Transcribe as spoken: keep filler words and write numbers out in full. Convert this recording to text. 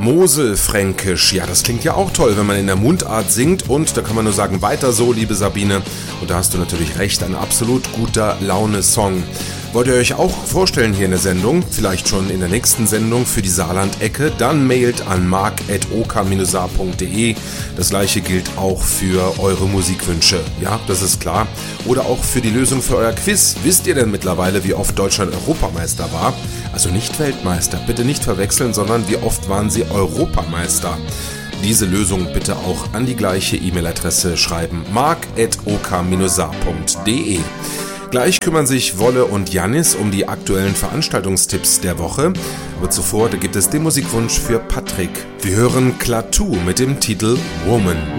Moselfränkisch, ja, das klingt ja auch toll, wenn man in der Mundart singt, und da kann man nur sagen, weiter so, liebe Sabine, und da hast du natürlich recht, ein absolut guter Laune-Song. Wollt ihr euch auch vorstellen hier in der Sendung, vielleicht schon in der nächsten Sendung für die Saarland-Ecke, dann mailt an mark at o k saar punkt d e. Das gleiche gilt auch für eure Musikwünsche, ja, das ist klar. Oder auch für die Lösung für euer Quiz. Wisst ihr denn mittlerweile, wie oft Deutschland Europameister war? Also nicht Weltmeister, bitte nicht verwechseln, sondern wie oft waren sie Europameister? Diese Lösung bitte auch an die gleiche E-Mail-Adresse schreiben, mark at o k saar punkt d e. Gleich kümmern sich Wolle und Jannis um die aktuellen Veranstaltungstipps der Woche. Aber zuvor, da gibt es den Musikwunsch für Patrick. Wir hören Klaatu mit dem Titel Woman.